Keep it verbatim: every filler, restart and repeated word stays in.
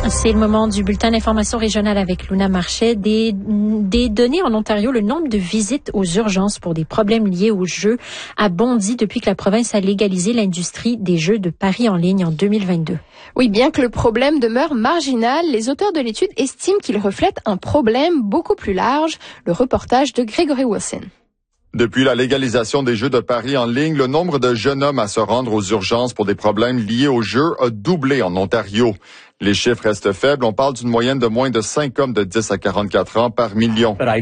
C'est le moment du bulletin d'information régionale avec Luna Marchais. Des, des données en Ontario, le nombre de visites aux urgences pour des problèmes liés aux jeux a bondi depuis que la province a légalisé l'industrie des jeux de paris en ligne en deux mille vingt-deux. Oui, bien que le problème demeure marginal, les auteurs de l'étude estiment qu'il reflète un problème beaucoup plus large. Le reportage de Gregory Wilson. Depuis la légalisation des jeux de paris en ligne, le nombre de jeunes hommes à se rendre aux urgences pour des problèmes liés aux jeux a doublé en Ontario. Les chiffres restent faibles. On parle d'une moyenne de moins de cinq hommes de dix à quarante-quatre ans par million.